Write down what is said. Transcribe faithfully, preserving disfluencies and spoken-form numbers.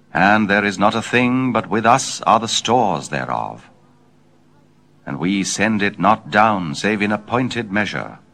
And there is not a thing but with us are the stores thereof. And we send it not down save in appointed measure,